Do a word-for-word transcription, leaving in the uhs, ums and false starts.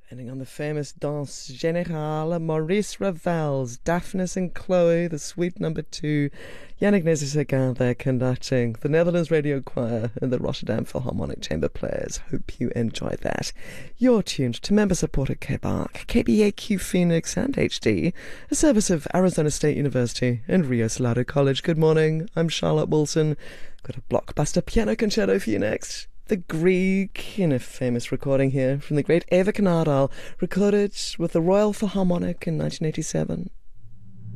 Ending on the famous Danse Générale, Maurice Ravel's Daphnis and Chloe, the suite number two. Yannick Nézet-Séguin there conducting the Netherlands Radio Choir and the Rotterdam Philharmonic Chamber Players. Hope you enjoyed that. You're tuned to member-supported K B A R C, K B A Q Phoenix and H D, a service of Arizona State University and Rio Salado College. Good morning, I'm Charlotte Wilson. Got a blockbuster piano concerto for you next. The Grieg, in a famous recording here from the great Eva Knardal, recorded with the Royal Philharmonic in nineteen eighty-seven.